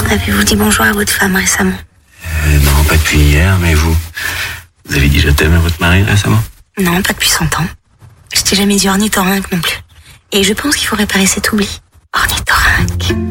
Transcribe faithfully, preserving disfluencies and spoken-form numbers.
avez-vous dit bonjour à votre femme récemment? euh, Non, pas depuis hier, mais vous Vous avez dit je t'aime à votre mari récemment? Non, pas depuis cent ans. Je t'ai jamais dit ornithorynque non plus. Et je pense qu'il faut réparer cet oubli. Ornithorynque.